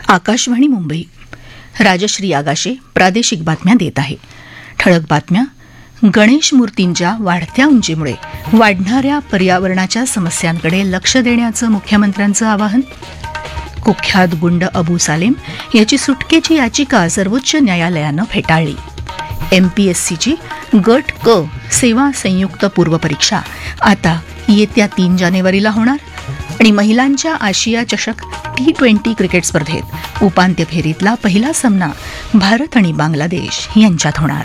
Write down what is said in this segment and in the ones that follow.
आकाशवाणी मुंबई. राजश्री आगाशे प्रादेशिक बातम्या देत आहे. ठळक बातम्या. गणेश मूर्तींच्या वाढत्या उंचीमुळे वाढणाऱ्या पर्यावरणाच्या समस्यांकडे लक्ष देण्याचं मुख्यमंत्र्यांचं आवाहन. कुख्यात गुंड अबू सालेम याची सुटकेची याचिका सर्वोच्च न्यायालयानं फेटाळली. एमपीएससीची गट क सेवा संयुक्त पूर्वपरीक्षा आता येत्या 3 जानेवारीला होणार. आणि महिलांच्या आशिया चषक T20 क्रिकेट स्पर्धेत उपांत्य फेरीतला पहिला सामना भारत आणि बांगलादेश यांच्यात होणार.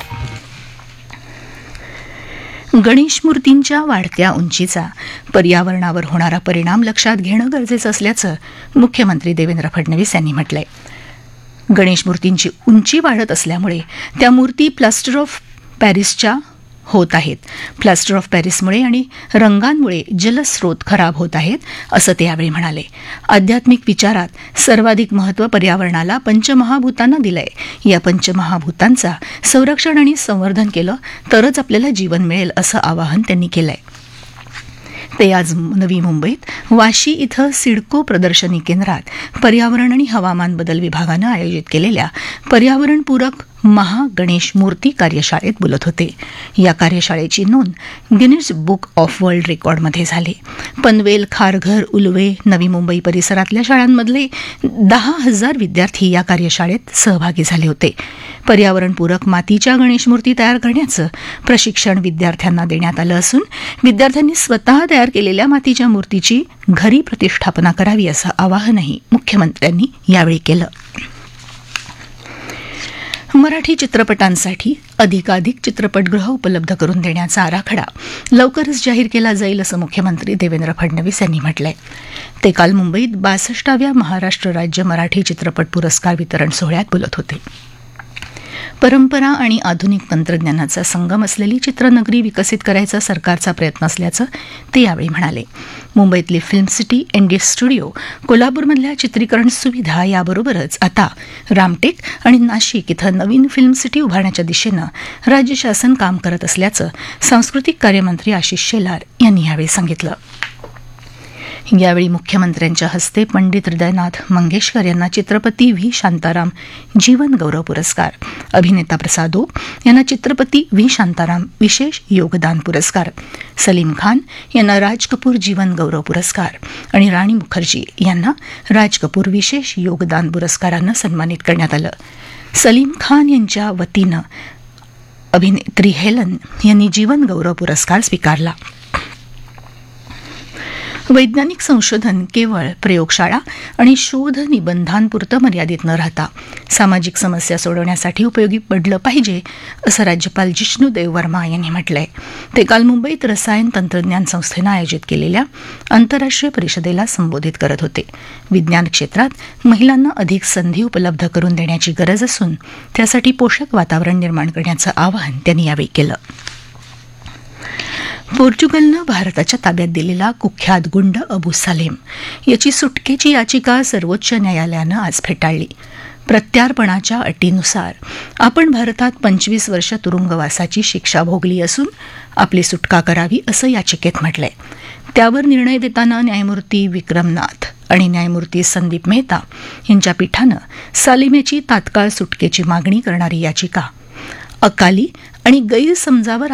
गणेश मूर्तींच्या वाढत्या उंचीचा पर्यावरणावर होणारा परिणाम लक्षात घेणं गरजेचं असल्याचं मुख्यमंत्री देवेंद्र फडणवीस यांनी म्हटलंय. गणेश मूर्तींची उंची वाढत असल्यामुळे त्या मूर्ती प्लास्टर ऑफ पॅरिसच्या होत आहेत. प्लास्टर ऑफ पॅरिसमुळे आणि रंगांमुळे जलस्रोत खराब होत आहेत असं ते यावेळी म्हणाले. आध्यात्मिक विचारात सर्वाधिक महत्त्व पर्यावरणाला पंचमहाभूतांना दिलंय. या पंचमहाभूतांचा संरक्षण आणि संवर्धन केलं तरच आपल्याला जीवन मिळेल असं आवाहन त्यांनी केलंय. ते आज नवी मुंबईत वाशी इथं सिडको प्रदर्शनी केंद्रात पर्यावरण आणि हवामान बदल विभागानं आयोजित केलेल्या पर्यावरणपूरक महागणेश मूर्ती कार्यशाळेत बोलत होते. या कार्यशाळेची नोंद गिनीज बुक ऑफ वर्ल्ड रेकॉर्डमध्ये झाली. पनवेल, खारघर, उलवे, नवी मुंबई परिसरातल्या शाळांमधले 10,000 विद्यार्थी या कार्यशाळेत सहभागी झाले होते. पर्यावरणपूरक मातीच्या गणेश मूर्ती तयार करण्याचं प्रशिक्षण विद्यार्थ्यांना देण्यात आलं असून विद्यार्थ्यांनी स्वतः तयार केलेल्या मातीच्या मूर्तीची घरी प्रतिष्ठापना करावी असं आवाहनही मुख्यमंत्र्यांनी यावेळी केलं. मराठी चित्रपटांसाठी अधिकाधिक चित्रपटगृह उपलब्ध करून देण्याचा आराखडा लवकरच जाहीर केला जाईल असं मुख्यमंत्री देवेंद्र फडणवीस यांनी म्हटलंय. ते काल मुंबईत 62व्या महाराष्ट्र राज्य मराठी चित्रपट पुरस्कार वितरण सोहळ्यात बोलत होते. परंपरा आणि आधुनिक तंत्रज्ञानाचा संगम असलेली चित्रनगरी विकसित करायचा सरकारचा प्रयत्न असल्याचं ते यावेळी म्हणाले. मुंबईतली फिल्म सिटी, एनडी स्टुडिओ, कोल्हापूरमधल्या चित्रीकरण सुविधा याबरोबरच आता रामटेक आणि नाशिक इथं नवीन फिल्म सिटी उभारण्याच्या दिशेनं राज्य शासन काम करत असल्याचं सांस्कृतिक कार्यमंत्री आशिष शेलार यांनी यावेळी सांगितलं. यावेळी मुख्यमंत्र्यांच्या हस्ते पंडित हृदयनाथ मंगेशकर यांना चित्रपती व्ही शांताराम जीवन गौरव पुरस्कार, अभिनेता प्रसाद ओक यांना चित्रपती व्ही शांताराम विशेष योगदान पुरस्कार, सलीम खान यांना राज कपूर जीवन गौरव पुरस्कार आणि राणी मुखर्जी यांना राज कपूर विशेष योगदान पुरस्कारानं सन्मानित करण्यात आलं. सलीम खान यांच्या वतीनं अभिनेत्री हेलन यांनी जीवन गौरव पुरस्कार स्वीकारला. वैज्ञानिक संशोधन केवळ प्रयोगशाळा आणि शोध निबंधांपुरतं मर्यादित न राहता सामाजिक समस्या सोडवण्यासाठी उपयोगी पडलं पाहिजे असं राज्यपाल जिष्णुदेव वर्मा यांनी म्हटलंय. ते काल मुंबईत रसायन तंत्रज्ञान संस्थेनं आयोजित केलेल्या आंतरराष्ट्रीय परिषदेला संबोधित करत होते. विज्ञान क्षेत्रात महिलांना अधिक संधी उपलब्ध करून देण्याची गरज असून त्यासाठी पोषक वातावरण निर्माण करण्याचं आवाहन त्यांनी यावेळी केलं. पोर्चुगलनं भारताच्या ताब्यात दिलेला कुख्यात गुंड अबू सालेम याची सुटकेची याचिका सर्वोच्च न्यायालयानं आज फेटाळली. प्रत्यार्पणाच्या अटीनुसार आपण भारतात 25 वर्ष तुरुंगवासाची शिक्षा भोगली असून आपली सुटका करावी असं याचिकेत म्हटलंय. त्यावर निर्णय देताना न्यायमूर्ती विक्रमनाथ आणि न्यायमूर्ती संदीप मेहता यांच्या पीठानं सालेम याची तात्काळ सुटकेची मागणी करणारी याचिका अकाली आणि गैरसमजावर